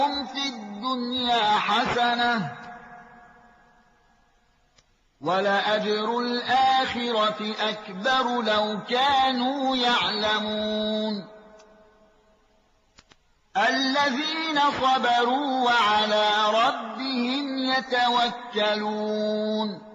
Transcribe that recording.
في الدنيا حسنة ولأجر الآخرة أكبر لو كانوا يعلمون الذين صبروا وعلى ربهم يتوكلون